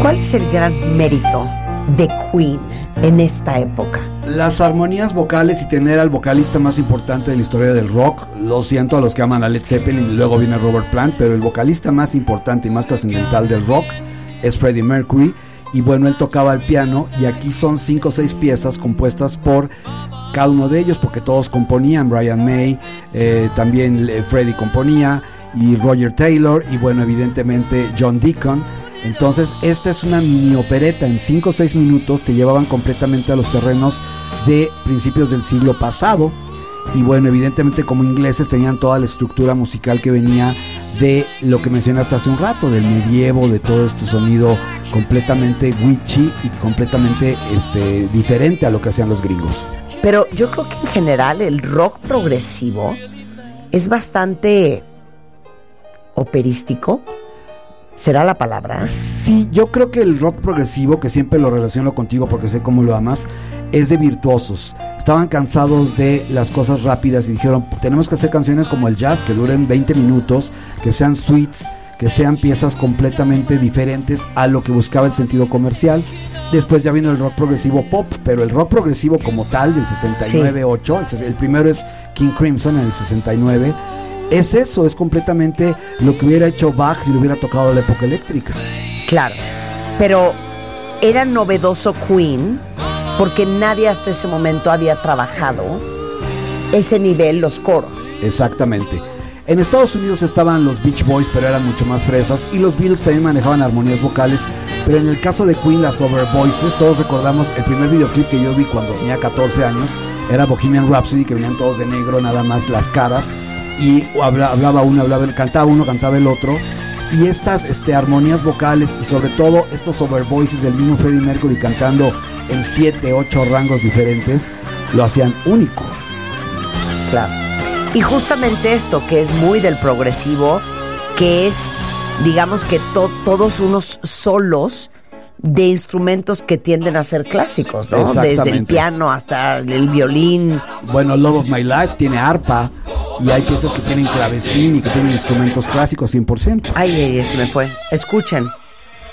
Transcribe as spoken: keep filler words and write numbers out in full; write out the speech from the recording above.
¿Cuál es el gran mérito de Queen en esta época? Las armonías vocales y tener al vocalista más importante de la historia del rock. Lo siento a los que aman a Led Zeppelin y luego viene Robert Plant, pero el vocalista más importante y más trascendental del rock es Freddie Mercury. Y bueno, él tocaba el piano y aquí son cinco o seis piezas compuestas por cada uno de ellos, porque todos componían. Brian May, eh, también eh, Freddie componía, y Roger Taylor, y bueno, evidentemente John Deacon. Entonces esta es una mini opereta. En cinco o seis minutos te llevaban completamente a los terrenos de principios del siglo pasado. Y bueno, evidentemente como ingleses tenían toda la estructura musical que venía de lo que mencionaste hace un rato, del medievo, de todo este sonido completamente witchy y completamente este, diferente a lo que hacían los gringos. Pero yo creo que en general el rock progresivo es bastante operístico. ¿Será la palabra? Sí, yo creo que el rock progresivo, que siempre lo relaciono contigo porque sé cómo lo amas, es de virtuosos. Estaban cansados de las cosas rápidas y dijeron, tenemos que hacer canciones como el jazz, que duren veinte minutos, que sean suites, que sean piezas completamente diferentes a lo que buscaba el sentido comercial. Después ya vino el rock progresivo pop, pero el rock progresivo como tal, del sesenta y nueve ocho, sí. El primero es King Crimson en el sesenta y nueve. Es eso, es completamente lo que hubiera hecho Bach si le hubiera tocado la época eléctrica. Claro, pero era novedoso Queen porque nadie hasta ese momento había trabajado ese nivel, los coros. Exactamente. En Estados Unidos estaban los Beach Boys, pero eran mucho más fresas, y los Beatles también manejaban armonías vocales, pero en el caso de Queen, las Over Voices, todos recordamos el primer videoclip que yo vi cuando tenía catorce años, era Bohemian Rhapsody, que venían todos de negro, nada más las caras, y hablaba uno, hablaba, cantaba uno, cantaba el otro, y estas este, armonías vocales y sobre todo estos over voices del mismo Freddie Mercury cantando en siete, ocho rangos diferentes, lo hacían único. Claro. Y justamente esto que es muy del progresivo, que es, digamos que to- todos unos solos de instrumentos que tienden a ser clásicos, ¿no? Desde el piano hasta el violín. Bueno, Love of My Life tiene arpa, y hay piezas que tienen clavecín y que tienen instrumentos clásicos cien por ciento. Ay, ay, se me fue. Escuchen.